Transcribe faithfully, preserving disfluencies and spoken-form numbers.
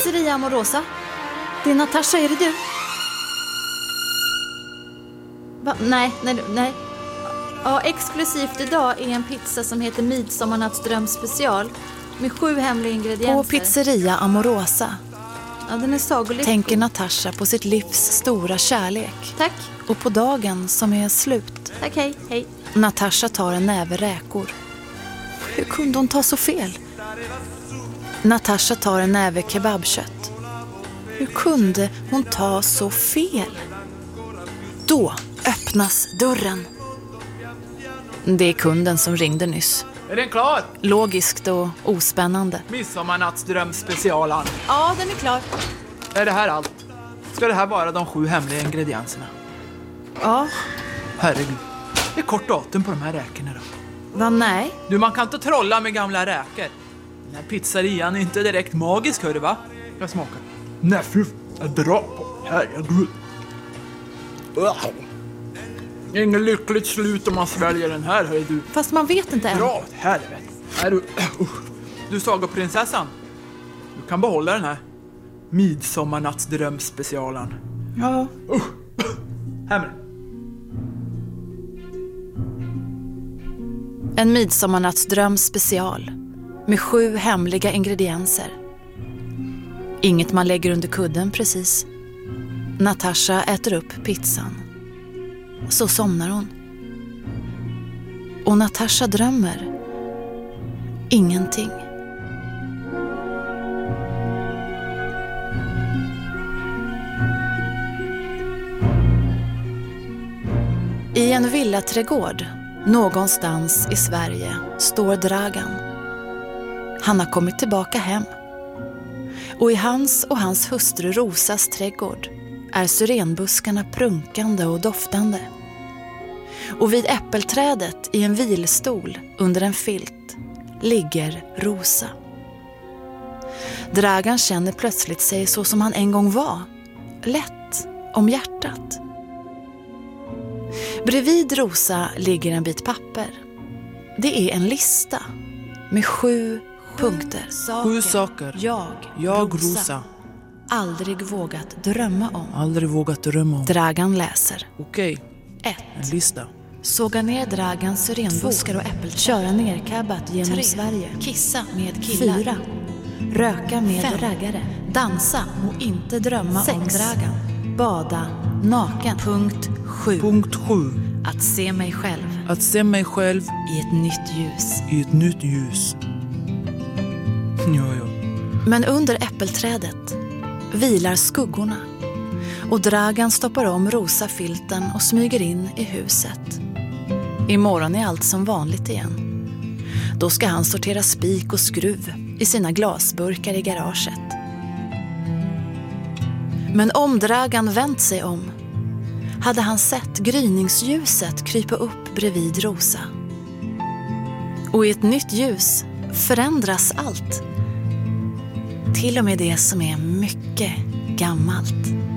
pizzeria Amorosa. Det är Natasha, är det du? Va? Nej, nej, nej. Ja, exklusivt idag är en pizza som heter Midsommarnattsdröm special med sju hemliga ingredienser. På pizzeria Amorosa ja, den är sagolikt. tänker Natasha på sitt livs stora kärlek. Tack. Och på dagen som är slut. Tack, hej, hej. Natasha tar en näve räkor. Hur kunde hon ta så fel? Natasha tar en näve kebabkött. Hur kunde hon ta så fel? Då öppnas dörren. Det är kunden som ringde nyss. Är den klar? Logiskt och ospännande. Midsommarnattsdröm specialan. Ja, den är klar. Är det här allt? Ska det här vara de sju hemliga ingredienserna? Ja. Herregud. Det är kort datum på de här räkorna då. Va, nej? Du, man kan inte trolla med gamla räkor. Den här pizzerian är inte direkt magisk, hör du va? Jag smakar. Nej, fy, jag drar på. Herregud. Ingen lyckligt slut om man sväljer den här, hör du. Fast man vet inte än. Dra åt helvete. Är du, du sagoprinsessan. Du kan behålla den här Midsommarnattsdröm specialen. Ja. Uh. Hem. En midsommarnattsdröm special med sju hemliga ingredienser. Inget man lägger under kudden precis. Natasha äter upp pizzan. Så somnar hon. Och Natasha drömmer ingenting. I en villaträdgård någonstans i Sverige står Dragan. Han har kommit tillbaka hem. Och i hans och hans hustru Rosas trädgård är syrenbuskarna prunkande och doftande. Och vid äppelträdet i en vilstol under en filt ligger Rosa. Dragan känner plötsligt sig så som han en gång var. Lätt om hjärtat. Bredvid Rosa ligger en bit papper. Det är en lista med sju punkter. Sju saker. Jag, Jag Rosa, Rosa. aldrig vågat drömma om. Aldrig vågat drömma om. Dragan läser. Okej, ett. en lista. Såga ner Dragans syrenbuskar och äppelträd. Köra ner cabbat genom Tre. Sverige. Kissa med killar. Fyra. Röka med Fem. Raggare. Dansa och inte drömma Sex. Om Dragan. Bada naken. Punkt sju. Punkt sju. Att se mig själv. Att se mig själv i ett nytt ljus. I ett nytt ljus. Ja, ja. Men under äppelträdet vilar skuggorna. Och Dragan stoppar om rosa filten och smyger in i huset. Imorgon är allt som vanligt igen. Då ska han sortera spik och skruv i sina glasburkar i garaget. Men om Dragan vänt sig om hade han sett gryningsljuset krypa upp bredvid Rosa. Och i ett nytt ljus förändras allt. Till och med det som är mycket gammalt.